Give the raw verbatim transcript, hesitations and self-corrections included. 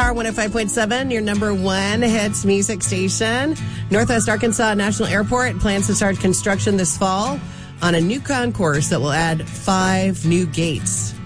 Star one oh five point seven, your number one hits music station. Northwest Arkansas National Airport plans to start construction this fall on a new concourse that will add five new gates.